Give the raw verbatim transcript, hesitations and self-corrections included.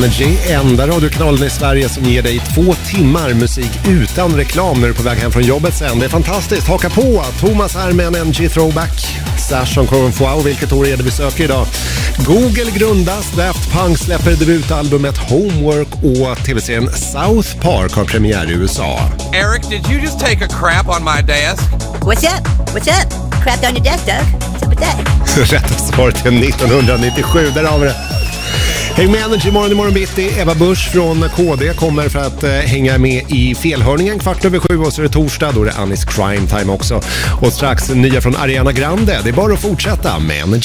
Energy, enda radiokanalen i Sverige som ger dig två timmar musik utan reklam när du är på väg hem från jobbet sen. Det är fantastiskt, haka på! Thomas här med en Energy Throwback. Sash som kommer få wow, vilket år är det vi söker idag? Google grundas, Daft Punk släpper debutalbumet Homework och tv-serien South Park har premiär i U S A. Eric, did you just take a crap on my desk? What's up? What's up? Crap on your desk, Doug? What's up with that? Rätta svaret är nittonhundranittiosju, där har vi det. Häng med Energy morgon i morgon bitti. Eva Busch från K D kommer för att eh, hänga med i felhörningen kvart över sju, och så är det torsdag, då är det Anis Crime Time också. Och strax nya från Ariana Grande. Det är bara att fortsätta med Energy.